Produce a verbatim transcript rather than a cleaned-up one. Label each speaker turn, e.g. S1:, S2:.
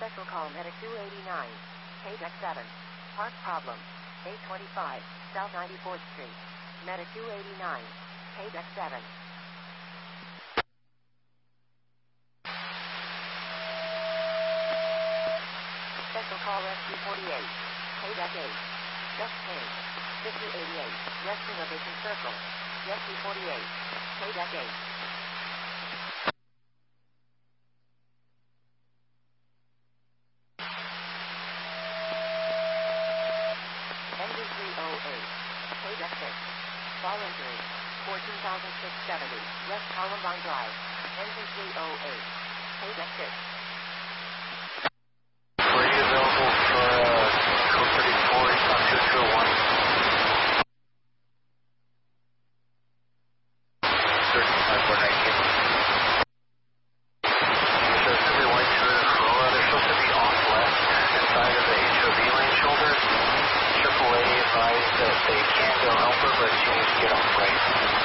S1: Special call Medic two eighty-nine. K deck seven. Park problem. eight twenty-five, South ninety-fourth Street. Medic two eighty-nine. K deck seven. Special call Rescue forty-eight. K deck eight. Just change. fifty eighty-eight. Resting Location Circle. Rescue forty-eight. K deck eight. N D three oh eight. K deck six. Fall injury. fourteen thousand six hundred seventy. West Columbine Drive. Engine three oh eight. K deck six.
S2: Were you available for uh, code thirty-four, Eastbound two two oh one? thirteen five four nineteen. There's a three white Toyota Corolla. They're supposed to be off left inside of the H O V lane shoulder. triple A advised that they can go help her, but she needs to get off right.